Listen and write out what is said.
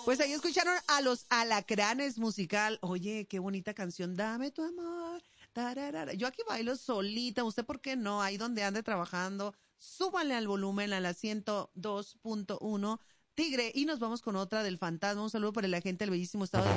Pues ahí escucharon a los Alacranes musical. Oye, qué bonita canción. Dame tu amor. Tararara. Yo aquí bailo solita. ¿Usted por qué no? Ahí donde ande trabajando, súbale al volumen a la 102.1 Tigre. Y nos vamos con otra del Fantasma. Un saludo para la gente del bellísimo estado de